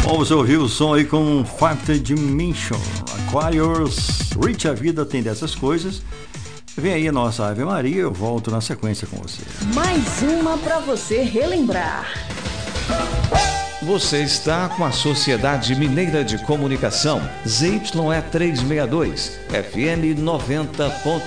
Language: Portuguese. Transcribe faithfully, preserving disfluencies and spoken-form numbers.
Bom, você ouviu o som aí com Fifth Dimension, Aquarius, Rich, a vida tem dessas coisas. Vem aí a nossa Ave Maria, eu volto na sequência com você. Mais uma para você relembrar. Você está com a Sociedade Mineira de Comunicação, Z Y E trezentos e sessenta e dois, F M noventa ponto